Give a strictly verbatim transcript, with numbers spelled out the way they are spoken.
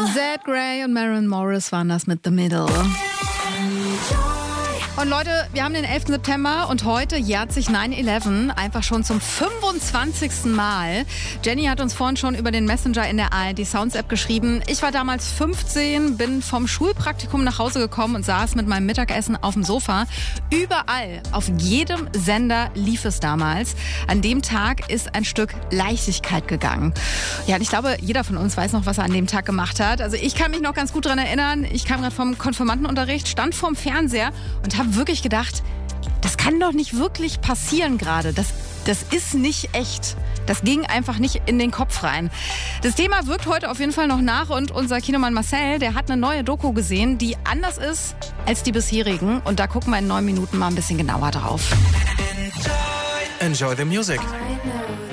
Zed Grey und Maren Morris waren das mit The Middle. Und Leute, wir haben den elften September und heute jährt sich neun elf einfach schon zum fünfundzwanzigsten Mal. Jenny hat uns vorhin schon über den Messenger in der A R D Sounds App geschrieben. Ich war damals fünfzehn, bin vom Schulpraktikum nach Hause gekommen und saß mit meinem Mittagessen auf dem Sofa. Überall, auf jedem Sender lief es damals. An dem Tag ist ein Stück Leichtigkeit gegangen. Ja, und ich glaube, jeder von uns weiß noch, was er an dem Tag gemacht hat. Also ich kann mich noch ganz gut daran erinnern. Ich kam gerade vom Konfirmandenunterricht, stand vorm Fernseher und habe wirklich gedacht, das kann doch nicht wirklich passieren gerade. Das, das ist nicht echt. Das ging einfach nicht in den Kopf rein. Das Thema wirkt heute auf jeden Fall noch nach und unser Kinomann Marcel, der hat eine neue Doku gesehen, die anders ist als die bisherigen. Und da gucken wir in neun Minuten mal ein bisschen genauer drauf. Enjoy the music.